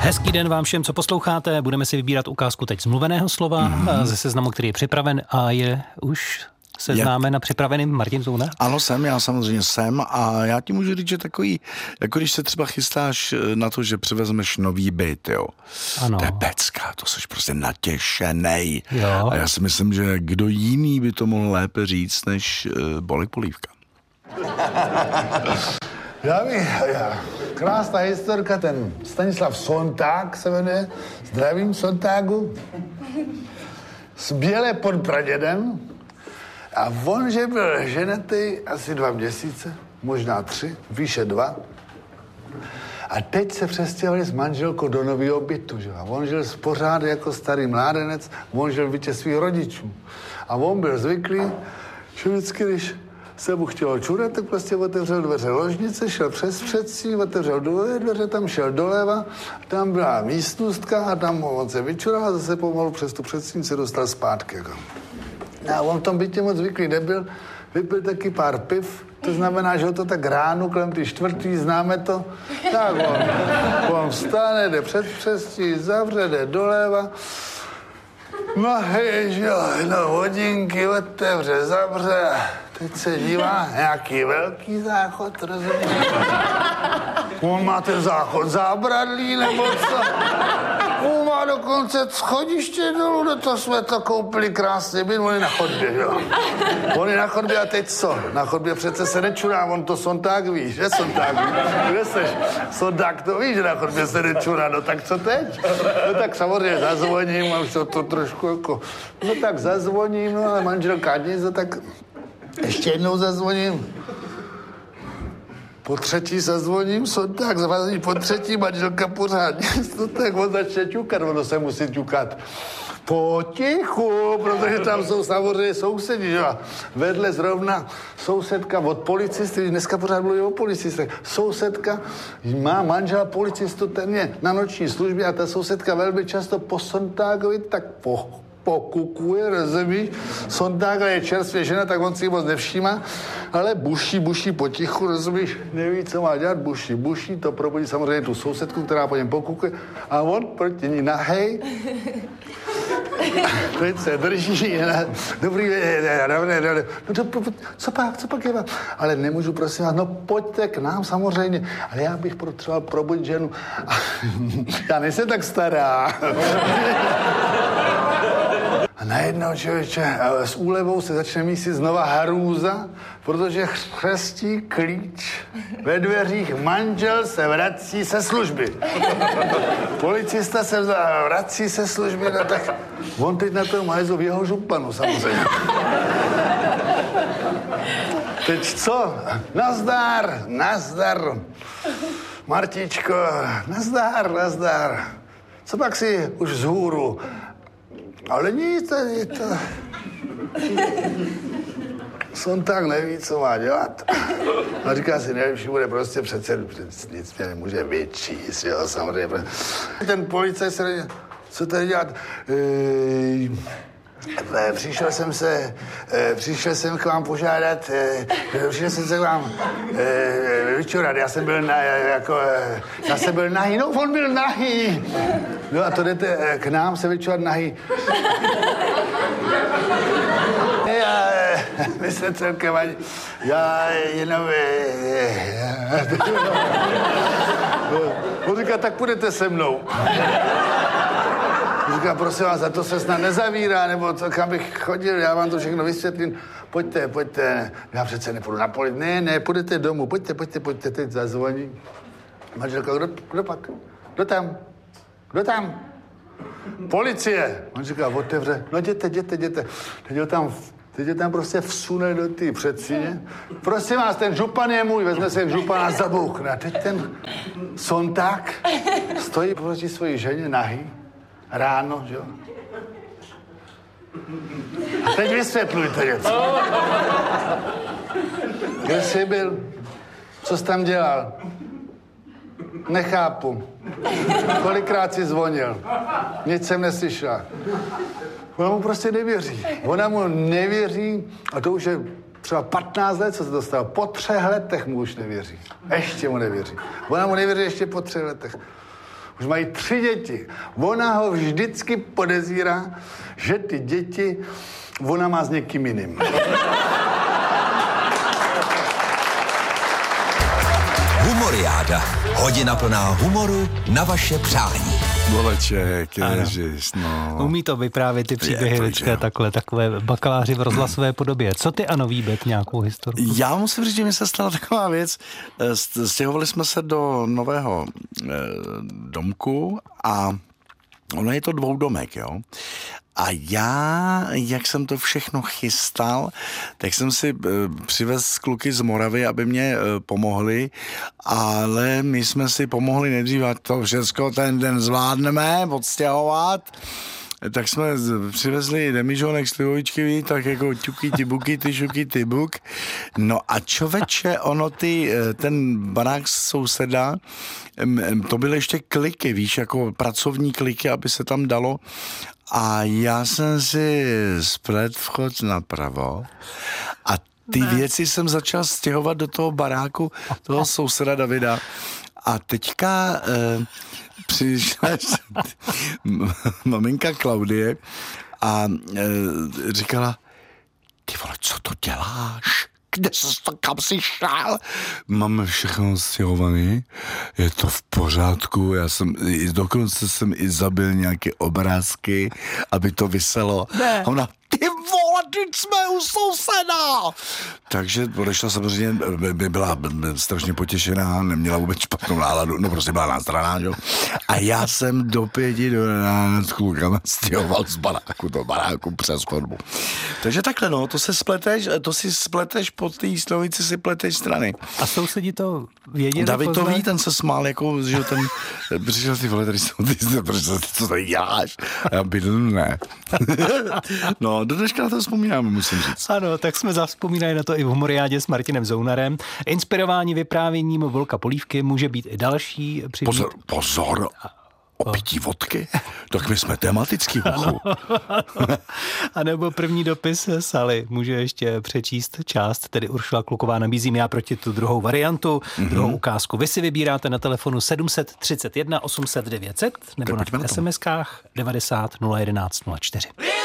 Hezký den vám všem, co posloucháte. Budeme si vybírat ukázku teď z mluveného slova ze seznamu, který je připraven a je už seznáme na připraveným Martin Zouna. Ano, já samozřejmě jsem a já ti můžu říct, že takový, jako když se třeba chystáš na to, že přivezmeš nový byt, jo. Ano. To je pecka, to jsi prostě natěšenej. Jo. A já si myslím, že kdo jiný by to mohl lépe říct, než Bolik Polívka. Krásná historka, ten Stanislav Sonták se jmenuje, zdravím Sontágu, z Bělé pod Pradědem a on, že byl ženatý asi 2 měsíce, možná 3, výše 2. A teď se přestěhovali s manželkou do nového bytu, že? A on žil pořád jako starý mládenec, on žil v bytě svých rodičů. A on byl zvyklý, že vždycky, když se mu chtělo čurat, tak prostě otevřel dveře ložnice, šel přes předsí, otevřel dveře, tam šel doleva, tam byla místnostka a tam on se vyčural a zase pomalu přes tu předsí se dostal zpátky. Jako. A on v tom bytě moc zvyklý nebyl, vypil taky pár piv, to znamená, že ho to tak ráno, kolem ty 4, známe to, tak on vstane, jde před předsí, zavře, jde doleva, no hej, že jo, hodinky otevře, zavře. Teď se dívá, nějaký velký záchod, rozumíš? On má ten záchod zábradlí, nebo co? On má dokonce schodiště dolů, do toho jsme to koupili krásně byt, on je na chodbě, jo? On je na chodbě a teď co? Na chodbě přece se nečurá, on to Sonták ví, že Sonták ví? Kde seš? Sonták to ví, že na chodbě se nečurá, no tak co teď? No tak samozřejmě zazvoním a už to trošku jako... No tak zazvoním, no ale manželka nic, no tak... Ještě jednou zazvoním. Po 3. zazvoním, Sonták zvazí po 3, manželka pořád nic, no tak on začne ťukat, ono se musí ťukat potichu, protože tam jsou samozřejmě sousedi, že? A vedle zrovna sousedka od policisty, dneska pořád mluví o policistech, sousedka má manžela policistu, ten je na noční službě a ta sousedka velmi často po Sontákovi tak pokukuje, rozumíš? Sonták je čerstvě žena, tak on si moc nevšímá, ale buší potichu, rozumíš? Neví, co má dělat, buší, to probudí samozřejmě tu sousedku, která po něm pokukuje a on proti ní nahej. Teď se drží, dobrý, no co pak je? Ale nemůžu, prosím vás, no pojďte k nám samozřejmě, ale já bych potřeboval probudit ženu. Já nejsem tak stará. A najednou, člověče, s úlevou se začne mísit znova hrůza, protože chřestí klíč ve dveřích, manžel se vrací se služby. Policista se vrací se služby, no tak on teď na tom hajzl v jeho županu, samozřejmě. Teď co? Nazdar. Martičko, nazdar. Co pak si už vzhůru? Ale nic, to... Sonták neví, co má dělat. A říká si, nejlepší bude prostě přece nic mě nemůže vyčíst, jo, samozřejmě. Ten policajt se co tady dělat? Přišel jsem k vám požádat, přišel jsem se k vám vyčurat, já jsem byl nahý, no on byl nahý. No a to jdete k nám se vyčurat nahý. My jsme celkem ani, já jenom... On říká, tak půjdete se mnou. Říká, prosím vás, za to se snad nezavírá, nebo co, kam bych chodil, já vám to všechno vysvětlím. Pojďte, já přece nepůjdu na poli. Ne, půjdete domů, pojďte, teď zazvoní. Manželka, kdo pak? Kdo tam? Policie. On říká, otevře, no jděte. Teď ho tam prostě vsune do té předsíně. Prosím vás, ten župan je můj, vezme se župana a zabouchne. A teď ten Sonták stojí proti svojí ženě nahý. Ráno, že jo? A teď vysvětlujte něco. Kde jsi byl? Co jsi tam dělal? Nechápu. Kolikrát jsi zvonil? Nic jsem neslyšela. Ona mu prostě nevěří. Ona mu nevěří a to už je třeba 15 let, co se to stalo. Po 3 letech mu už nevěří. Ještě mu nevěří. Ona mu nevěří ještě po 3 letech. Už mají 3 děti. Ona ho vždycky podezírá, že ty děti ona má s někým jiným. Humoriáda. Hodina plná humoru na vaše přání. Boleček, ježiš, no. Umí to vyprávět ty příběhy lidské takové bakaláři v rozhlasové podobě. Co ty a nový Bet, nějakou historii? Já musím říct, že mi se stala taková věc. Stěhovali jsme se do nového domku a ono je to 2domek, jo. A já, jak jsem to všechno chystal, tak jsem si přivez kluky z Moravy, aby mě pomohli, ale my jsme si pomohli nejdřív a to všechno ten den zvládneme odstěhovat. Tak jsme přivezli demižonek slivovičky, tak jako ťuky, ty buky, ty šuky, ty buk. No a čověče, ono ten barák souseda, to byly ještě kliky, víš, jako pracovní kliky, aby se tam dalo. A já jsem si splet vchod napravo a ty věci jsem začal stěhovat do toho baráku toho souseda Davida. A teďka přišla maminka Klaudie a říkala, ty vole, co to děláš? Kde jsi to, kam jsi šel? Máme všechno stěhovaný, je to v pořádku, dokonce jsem i zabil nějaké obrázky, aby to viselo. Ne. A ona, ty vole, teď jsme u souseda! Takže odešla samozřejmě, byla strašně potěšená, neměla vůbec špatnou náladu, no prostě byla nástraná, jo. A já jsem do 5 do rána s klukama stěhoval z baráku přes chodbu. Takže takhle, no, to si spleteš po té slovici, si pleteš strany. A sousedi to věděli? David to ví, ten se smál, jako, že ten přišel ty vole, co tady děláš? A já bydl, ne. No, do dneška na to vzpomínáme, musím říct. Ano, tak jsme zavzpomínali na to i v Humoriádě s Martinem Zounarem. Inspirování vyprávěním Volka Polívky může být i další. Pozor. O pití vodky? Tak my jsme tematický, huchu. A nebo první dopis Sally může ještě přečíst část, tedy Uršula Kluková, nabízím já proti tu druhou variantu, druhou ukázku. Vy si vybíráte na telefonu 731 800 900 nebo na SMS-kách 90 011 04.